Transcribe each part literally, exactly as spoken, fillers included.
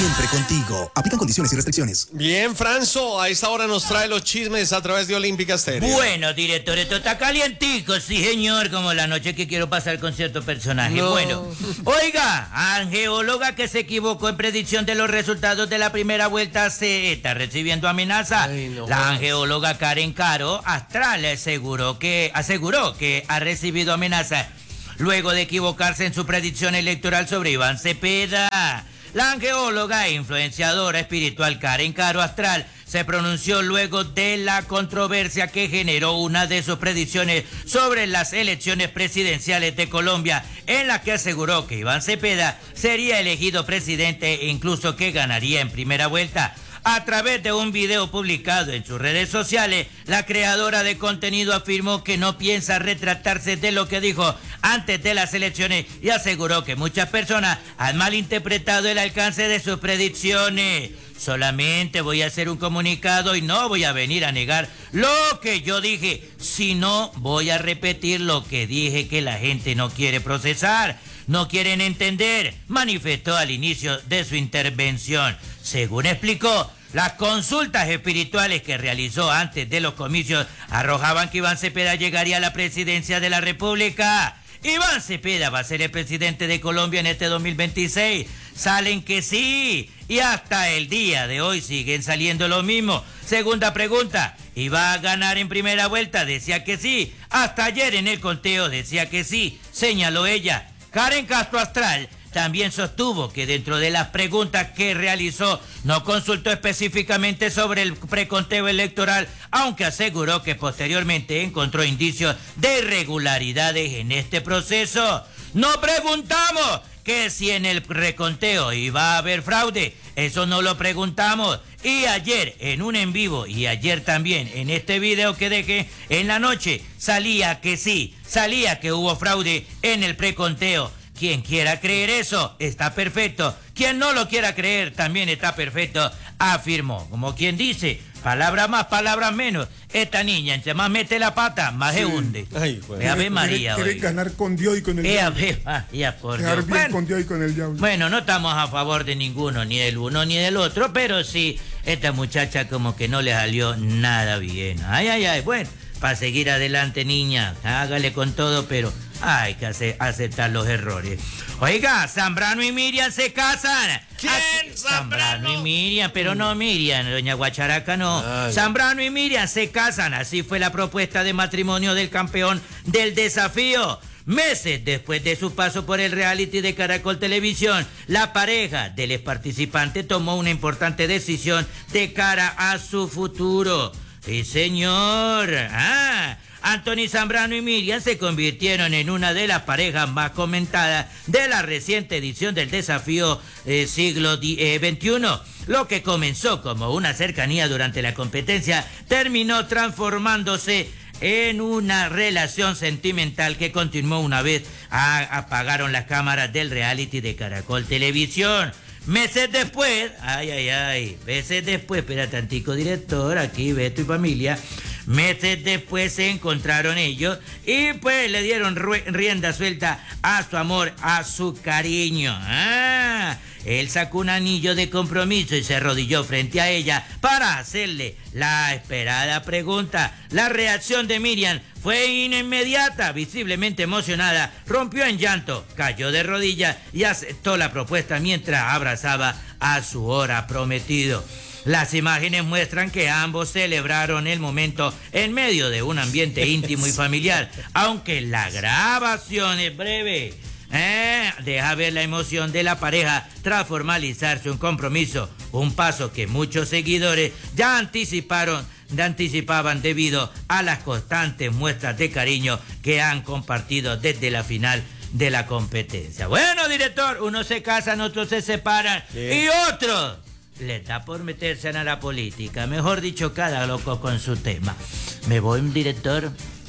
siempre contigo. Aplican condiciones y restricciones. Bien, Franzo, a esta hora nos trae los chismes a través de Olímpica Estéreo. Bueno, director, esto está calientico, sí, señor, como la noche que quiero pasar con cierto personaje. No. Bueno, oiga, angeóloga que se equivocó en predicción de los resultados de la primera vuelta se está recibiendo amenaza. Ay, no. La angeóloga Karen Caro Astral aseguró que, aseguró que ha recibido amenaza luego de equivocarse en su predicción electoral sobre Iván Cepeda. La angeóloga e influenciadora espiritual Karen Caro Astral se pronunció luego de la controversia que generó una de sus predicciones sobre las elecciones presidenciales de Colombia, en la que aseguró que Iván Cepeda sería elegido presidente e incluso que ganaría en primera vuelta. A través de un video publicado en sus redes sociales, la creadora de contenido afirmó que no piensa retratarse de lo que dijo antes de las elecciones y aseguró que muchas personas han malinterpretado el alcance de sus predicciones. Solamente voy a hacer un comunicado y no voy a venir a negar lo que yo dije, sino voy a repetir lo que dije que la gente no quiere procesar. No quieren entender, manifestó al inicio de su intervención. Según explicó, las consultas espirituales que realizó antes de los comicios arrojaban que Iván Cepeda llegaría a la presidencia de la República. Iván Cepeda va a ser el presidente de Colombia en este dos mil veintiséis. Salen que sí, y hasta el día de hoy siguen saliendo lo mismo. Segunda pregunta, ¿iba a ganar en primera vuelta? Decía que sí. Hasta ayer en el conteo decía que sí, señaló ella. Karen Castro Astral también sostuvo que dentro de las preguntas que realizó no consultó específicamente sobre el preconteo electoral, aunque aseguró que posteriormente encontró indicios de irregularidades en este proceso. No preguntamos que si en el reconteo iba a haber fraude, eso no lo preguntamos. Y ayer en un en vivo y ayer también en este video que dejé en la noche salía que sí, salía que hubo fraude en el preconteo. Quien quiera creer eso está perfecto. Quien no lo quiera creer también está perfecto, afirmó. Como quien dice, palabras más, palabras menos. Esta niña, entre más mete la pata, más sí. se hunde. Ay, bueno. Ve Ave María. Quiere ganar con Dios y con el Ea, diablo. ve, ya, por Ganar Dios. bien Bueno, con Dios y con el diablo. bueno, no estamos a favor de ninguno, ni del uno ni del otro, pero sí, esta muchacha como que no le salió nada bien. Ay, ay, ay, bueno, para seguir adelante, niña, hágale con todo, pero hay que hacer, aceptar los errores. Oiga, Zambrano y Miriam se casan. ¿Quién? Así, Zambrano y Miriam, pero no Miriam, doña Guacharaca no. Ay. Zambrano y Miriam se casan, así fue la propuesta de matrimonio del campeón del desafío. Meses después de su paso por el reality de Caracol Televisión, la pareja del ex participante tomó una importante decisión de cara a su futuro. Sí, señor. Ah, Anthony Zambrano y Miriam se convirtieron en una de las parejas más comentadas de la reciente edición del desafío eh, siglo veintiuno. Lo que comenzó como una cercanía durante la competencia terminó transformándose en una relación sentimental que continuó una vez a, apagaron las cámaras del reality de Caracol Televisión. Meses después, ay, ay, ay, meses después, espera tantico, director, aquí Beto y familia, meses después se encontraron ellos y pues le dieron rienda suelta a su amor, a su cariño. Ah, él sacó un anillo de compromiso y se arrodilló frente a ella para hacerle la esperada pregunta. La reacción de Miriam fue inmediata, visiblemente emocionada, rompió en llanto, cayó de rodillas y aceptó la propuesta mientras abrazaba a su ahora prometido. Las imágenes muestran que ambos celebraron el momento en medio de un ambiente íntimo y familiar, aunque la grabación es breve. Eh, deja ver la emoción de la pareja tras formalizarse un compromiso, un paso que muchos seguidores ya anticiparon, ya anticipaban debido a las constantes muestras de cariño que han compartido desde la final de la competencia. Bueno, director, unos se casan, otros se separan sí. y otros les da por meterse a la política. Mejor dicho, cada loco con su tema. ¿Me voy, director?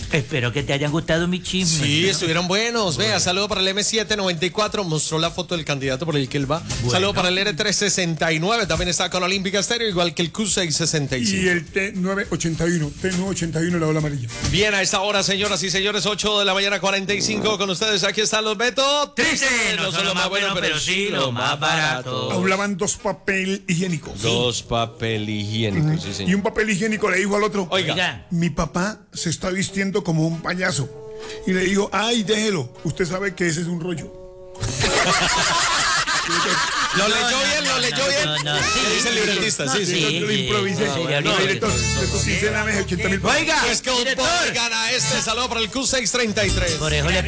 Espero que te hayan gustado mis chismes. Sí, ¿no? estuvieron buenos. Vea, saludo para el eme setecientos noventa y cuatro. Mostró la foto del candidato por el que él va. Bueno. Saludo para el erre trescientos sesenta y nueve. También está con Olímpica Estéreo, igual que el cu seiscientos sesenta y cinco. Y el T novecientos ochenta y uno. T novecientos ochenta y uno, la ola amarilla. Bien, a esta hora, señoras y señores, ocho de la mañana, cuarenta y cinco. Con ustedes, aquí están los Beto. Triste, no son lo más bueno, pero sí lo más barato. Hablaban dos papel higiénico. Dos papel higiénico, sí, Y señor. un papel higiénico le dijo al otro: Oiga. Oiga. mi papá se está vistiendo como un payaso. Y le dijo: ay, déjelo, usted sabe que ese es un rollo. Lo No, leyó no, bien, no, lo leyó no, bien. no, no, ¿Qué sí, dice el sí, libretista? no, Sí, sí. sí. Yo lo improvisé. Ah, Sí, bueno, no, bueno. director, le coticé la vez ochenta mil. Oiga, Pues que un director. por gana este. Saludo para el cu seiscientos treinta y tres. Por eso le